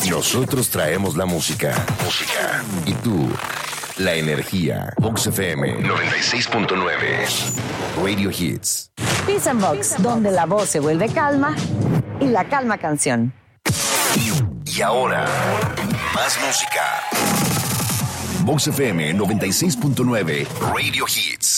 Nosotros traemos la música. Y tú, la energía. Vox FM 96.9. Radio Hits. Peace and Vox, donde la voz se vuelve calma y la calma canción. Y ahora, más música. Vox FM 96.9. Radio Hits.